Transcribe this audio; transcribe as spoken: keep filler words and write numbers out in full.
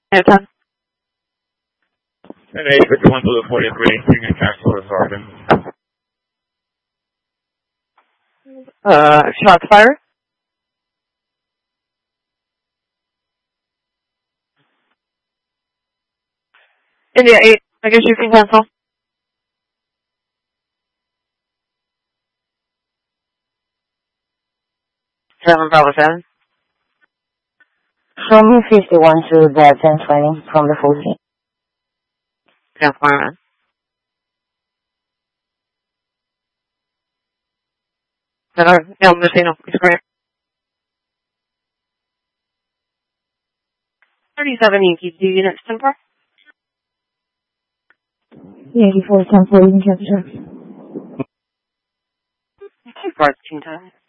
At ten. And eight fifty-one to the forty-three, you can cancel the sergeant. Uh, shots fired. India eight, I guess you can cancel. seven Bravo seven. From fifty-one to the ten twenty from the fourteen. Cancel fireman. Hello, El Messino, it's great. thirty-seven Yankee, do units ten four? Yankee four ten four, you can capture. Two parts, team time.